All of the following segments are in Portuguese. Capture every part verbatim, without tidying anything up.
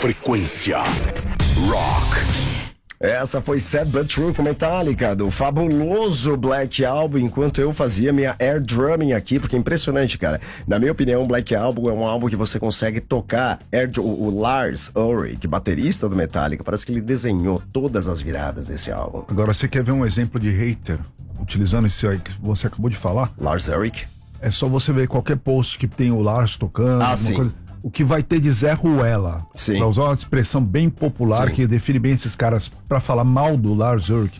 Frequência Rock. Essa foi Sad But True com Metallica, do fabuloso Black Album, enquanto eu fazia minha air drumming aqui, porque é impressionante, cara. Na minha opinião, Black Album é um álbum que você consegue tocar. Air, o, o Lars Ulrich, baterista do Metallica, parece que ele desenhou todas as viradas desse álbum. Agora, você quer ver um exemplo de hater, utilizando isso aí que você acabou de falar? Lars Ulrich? É só você ver qualquer post que tem o Lars tocando, ah, sim. coisa, o que vai ter de Zé Ruela. Sim. Pra usar uma expressão bem popular, sim, que define bem esses caras, pra falar mal do Lars Ulrich.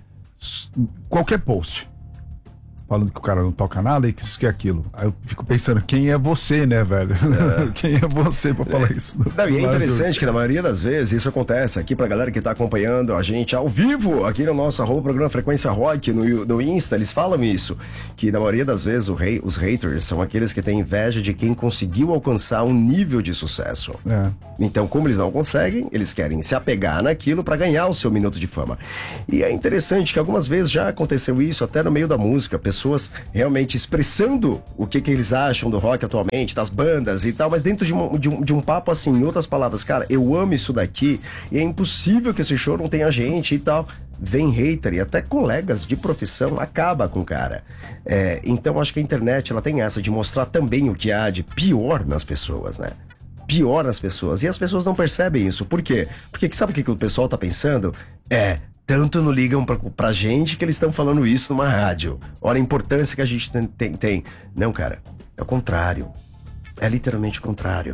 Qualquer post falando que o cara não toca nada e que isso que é aquilo. Aí eu fico pensando, quem é você, né, velho? É. Quem é você pra falar é. isso? Não, e é interessante que na maioria das vezes isso acontece aqui pra galera que tá acompanhando a gente ao vivo, aqui no nosso arroba programa Frequência Rock, no, no Insta, eles falam isso, que na maioria das vezes o rei, os haters são aqueles que têm inveja de quem conseguiu alcançar um nível de sucesso. É. Então, como eles não conseguem, eles querem se apegar naquilo pra ganhar o seu minuto de fama. E é interessante que algumas vezes já aconteceu isso, até no meio da música, pessoas pessoas realmente expressando o que, que eles acham do rock atualmente, das bandas e tal, mas dentro de um, de, um, de um papo assim, em outras palavras, cara, eu amo isso daqui e é impossível que esse show não tenha gente e tal. Vem hater e até colegas de profissão acaba com o cara. É, então acho que a internet ela tem essa de mostrar também o que há de pior nas pessoas, né? Pior nas pessoas. E as pessoas não percebem isso. Por quê? Porque sabe o que, que o pessoal tá pensando? É... Tanto não ligam pra, pra gente que eles estão falando isso numa rádio. Olha a importância que a gente tem, tem, tem. Não, cara, é o contrário. É literalmente o contrário.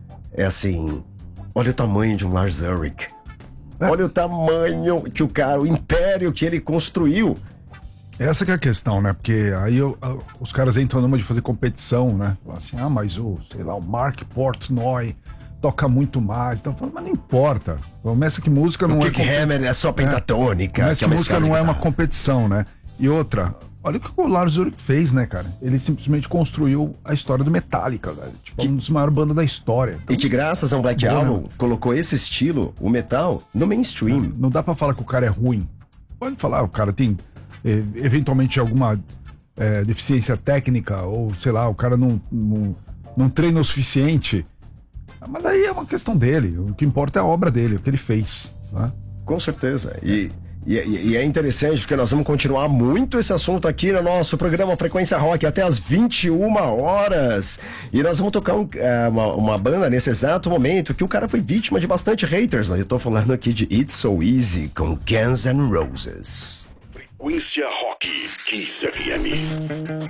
É assim, olha o tamanho de um Lars Ulrich. É. Olha o tamanho que o cara, o império que ele construiu. Essa que é a questão, né? Porque aí eu, os caras entram numa de fazer competição, né? Falam assim, ah, mas o, sei lá, o Mark Portnoy toca muito mais, então falando, mas não importa. Começa que música não o é. O Kick Hammer é só pentatônica. É. Começa que, que é música não é uma competição, né? E outra, olha o que o Lars Ulrich fez, né, cara? Ele simplesmente construiu a história do Metallica, velho. Tipo, que... uma das maiores bandas da história. Então, e que graças a um Black Album colocou esse estilo, o metal, no mainstream. Não, não dá pra falar que o cara é ruim. Pode falar, o cara tem eh, eventualmente alguma eh, deficiência técnica, ou sei lá, o cara não, não, não treina o suficiente. Mas aí é uma questão dele, o que importa é a obra dele, o que ele fez, né? Com certeza, e, e, e é interessante porque nós vamos continuar muito esse assunto aqui no nosso programa Frequência Rock até as vinte e uma horas, e nós vamos tocar um, uma, uma banda nesse exato momento que o cara foi vítima de bastante haters, né? Eu tô falando aqui de It's So Easy com Guns N' Roses. Frequência Rock, Kiss F M.